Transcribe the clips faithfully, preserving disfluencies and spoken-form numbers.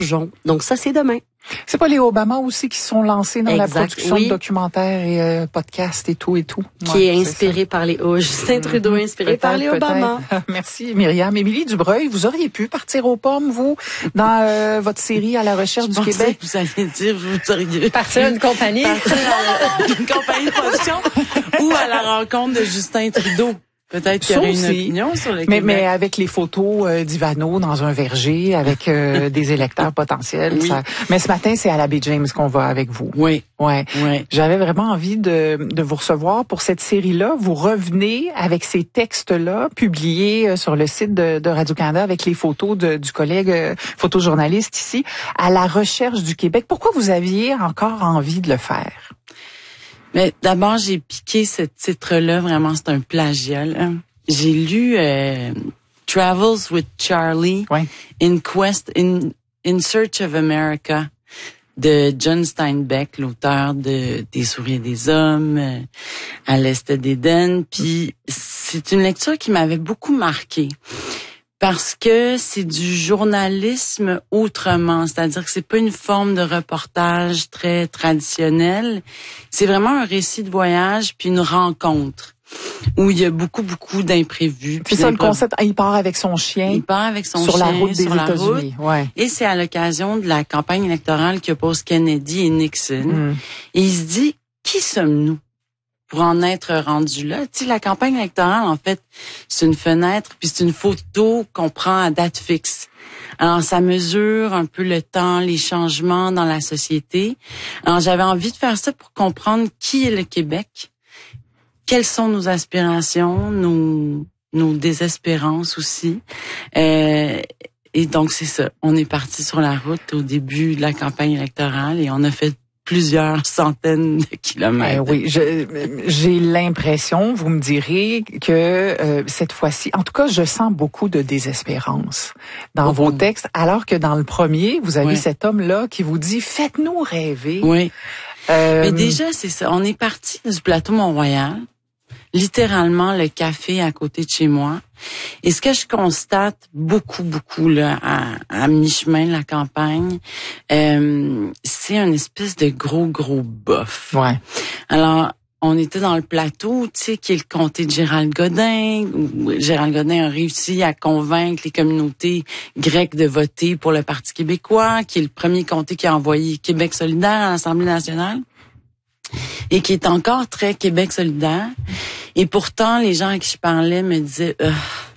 Donc ça, c'est demain. C'est pas les Obama aussi qui sont lancés dans exact, la production oui. de documentaires et euh, podcasts et tout et tout. Qui ouais, est inspiré par les oh, Justin Trudeau, inspiré peut-être, par les Obama. Peut-être. Merci Myriam. Émilie Dubreuil, vous auriez pu partir aux pommes, vous, dans euh, votre série À la recherche Je du Québec. Que vous alliez dire, vous auriez partir à une compagnie, partir à une compagnie de production ou à la rencontre de Justin Trudeau. Peut-être qu'il y aurait une opinion sur le mais, Québec. Mais avec les photos euh, d'Ivano dans un verger, avec euh, des électeurs potentiels. Oui. Ça... Mais ce matin, c'est à la baie James qu'on va avec vous. Oui. Ouais. Oui. J'avais vraiment envie de, de vous recevoir pour cette série-là. Vous revenez avec ces textes-là publiés sur le site de, de Radio-Canada avec les photos de, du collègue euh, photojournaliste ici, À la recherche du Québec. Pourquoi vous aviez encore envie de le faire? Mais d'abord, j'ai piqué ce titre-là. Vraiment, c'est un plagiat. Là. J'ai lu euh, Travels with Charlie, ouais. in Quest, in, in Search of America, de John Steinbeck, l'auteur de Des souris et des hommes, euh, À l'Est d'Éden. Puis c'est une lecture qui m'avait beaucoup marquée. Parce que c'est du journalisme autrement, c'est-à-dire que c'est pas une forme de reportage très traditionnelle, c'est vraiment un récit de voyage puis une rencontre où il y a beaucoup beaucoup d'imprévus. C'est ça le concept, il part avec son chien. Il part avec son sur chien la route des sur la États-Unis, route, ouais. Et c'est à l'occasion de la campagne électorale qui oppose Kennedy et Nixon. Mm. Et il se dit, qui sommes-nous pour en être rendu là? Tu sais, la campagne électorale, en fait, c'est une fenêtre, puis c'est une photo qu'on prend à date fixe. Alors, ça mesure un peu le temps, les changements dans la société. Alors, j'avais envie de faire ça pour comprendre qui est le Québec, quelles sont nos aspirations, nos, nos désespérances aussi. Euh, et donc, c'est ça. On est parti sur la route au début de la campagne électorale et on a fait plusieurs centaines de kilomètres. Ben oui, je, j'ai l'impression, vous me direz, que euh, cette fois-ci, en tout cas, je sens beaucoup de désespérance dans oh, vos textes, alors que dans le premier, vous avez oui. cet homme-là qui vous dit « Faites-nous rêver ». Oui. Euh, Mais déjà, c'est ça. On est parti du plateau Mont-Royal, littéralement le café à côté de chez moi. Et ce que je constate beaucoup, beaucoup là à, à mi-chemin de la campagne, euh, c'est une espèce de gros, gros bof. Ouais. Alors, on était dans le plateau, tu sais, qui est le comté de Gérald Godin. Où Gérald Godin a réussi à convaincre les communautés grecques de voter pour le Parti québécois, qui est le premier comté qui a envoyé Québec solidaire à l'Assemblée nationale. Et qui est encore très Québec solidaire. Et pourtant, les gens à qui je parlais me disaient euh,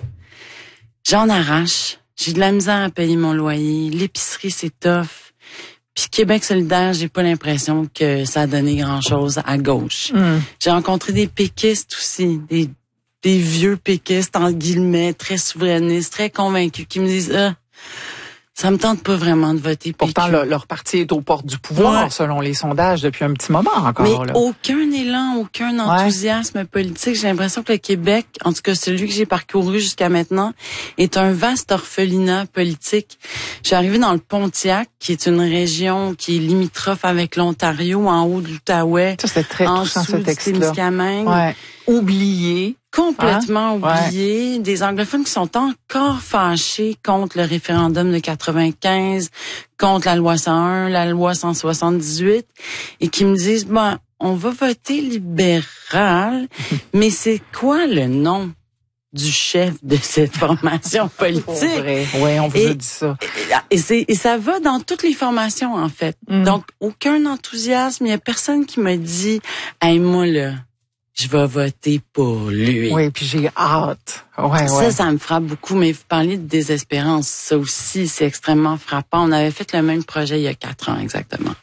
« J'en arrache, j'ai de la misère à payer mon loyer, l'épicerie c'est tough. » Puis Québec solidaire, j'ai pas l'impression que ça a donné grand-chose à gauche. Mm. J'ai rencontré des péquistes aussi, des, des vieux péquistes, en guillemets, très souverainistes, très convaincus, qui me disent euh, « Ça me tente pas vraiment de voter P Q. » Pourtant, le, leur parti est aux portes du pouvoir, ouais. selon les sondages, depuis un petit moment encore. Mais là. aucun élan, aucun enthousiasme ouais. politique. J'ai l'impression que le Québec, en tout cas celui que j'ai parcouru jusqu'à maintenant, est un vaste orphelinat politique. Je suis arrivée dans le Pontiac, qui est une région qui est limitrophe avec l'Ontario, en haut de l'Outaouais. Ça, c'est très en touchant, dessous ce du texte-là. Ouais. Oublié. Complètement hein? oublié. Ouais. Des anglophones qui sont encore fâchés contre le référendum de quatre-vingt-quinze, contre la loi cent un, la loi cent soixante-dix-huit, et qui me disent, bon, on va voter libéral, mais c'est quoi le nom du chef de cette formation politique? Oui, on vous et, a dit ça. Et, c'est, et ça va dans toutes les formations, en fait. Mm. Donc, aucun enthousiasme. Il y a personne qui m'a dit, hey, moi, là, je vais voter pour lui. Oui, puis j'ai hâte. Ouais, ça, ouais. ça me frappe beaucoup. Mais vous parlez de désespérance. Ça aussi, c'est extrêmement frappant. On avait fait le même projet il y a quatre ans, exactement.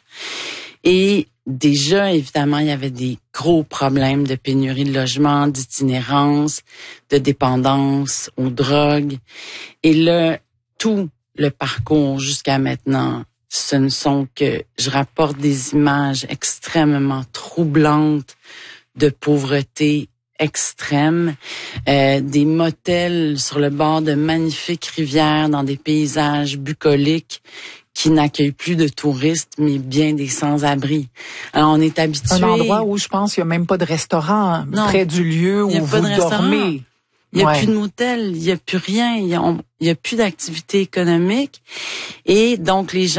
Et déjà, évidemment, il y avait des gros problèmes de pénurie de logement, d'itinérance, de dépendance aux drogues. Et là, tout le parcours jusqu'à maintenant, ce ne sont que je rapporte des images extrêmement troublantes de pauvreté extrême, euh, des motels sur le bord de magnifiques rivières dans des paysages bucoliques qui n'accueillent plus de touristes, mais bien des sans-abri. Alors, on est habitué... Un endroit où je pense qu'il n'y a même pas de restaurant non, près du lieu où vous dormez. Il n'y a ouais. plus de motel, il n'y a plus rien, il n'y a, a plus d'activité économique. Et donc, les gens